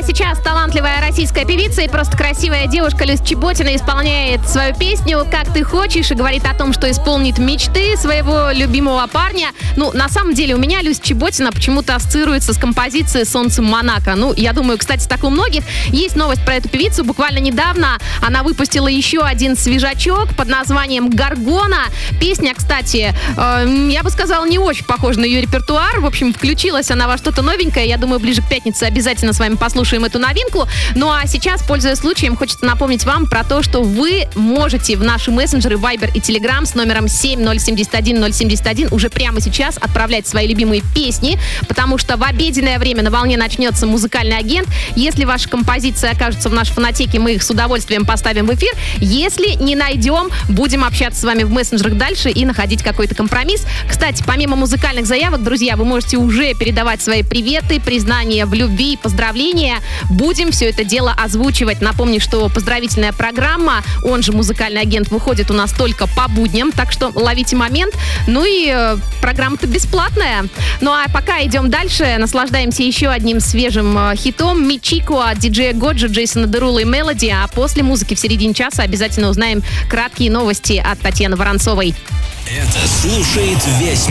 Прямо сейчас талантливая российская певица и просто красивая девушка Люся Чеботина исполняет свою песню «Как ты хочешь» и говорит о том, что исполнит мечты своего любимого парня. Ну, на самом деле, у меня Люся Чеботина почему-то ассоциируется с композицией «Солнце Монако». Ну, я думаю, кстати, так у многих. Есть новость про эту певицу. Буквально недавно она выпустила еще один свежачок под названием «Горгона». Песня, кстати, я бы сказала, не очень похожа на ее репертуар. В общем, включилась она во что-то новенькое. Я думаю, ближе к пятнице обязательно с вами послушаем эту новинку. Ну а сейчас, пользуясь случаем, хочется напомнить вам про то, что вы можете в наши мессенджеры Viber и Telegram с номером 7071071 уже прямо сейчас отправлять свои любимые песни, потому что в обеденное время на волне начнется музыкальный агент. Если ваши композиции окажутся в нашей фонотеке, мы их с удовольствием поставим в эфир. Если не найдем, будем общаться с вами в мессенджерах дальше и находить какой-то компромисс. Кстати, помимо музыкальных заявок, друзья, вы можете уже передавать свои приветы, признания в любви, поздравления. Будем все это дело озвучивать. Напомню, что поздравительная программа, он же музыкальный агент, выходит у нас только по будням, так что ловите момент. Ну и программа-то бесплатная. Ну а пока идем дальше, наслаждаемся еще одним свежим хитом Мичико от диджея Годжи, Джейсона Дерула и Мелоди. А после музыки в середине часа обязательно узнаем краткие новости от Татьяны Воронцовой. Это слушает весь